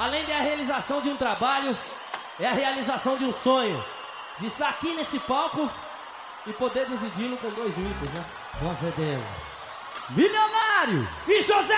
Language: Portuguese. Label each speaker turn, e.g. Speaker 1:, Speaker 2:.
Speaker 1: além da realização de um trabalho, é a realização de um sonho. De estar aqui nesse palco e poder dividi-lo com dois ímpios, né?
Speaker 2: Com certeza. Milionário!
Speaker 1: E José